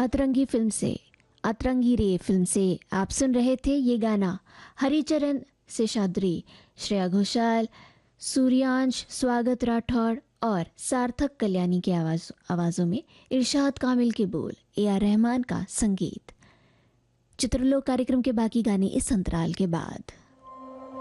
अतरंगी रे फिल्म से आप सुन रहे थे ये गाना। हरिचरण शेषाद्री, श्रेया घोषाल, सूर्यांश स्वागत राठौड़ और सार्थक कल्याणी की आवाज़ों में इरशाद कामिल के बोल, ए आर रहमान का संगीत। चित्रलोक कार्यक्रम के बाकी गाने इस अंतराल के बाद।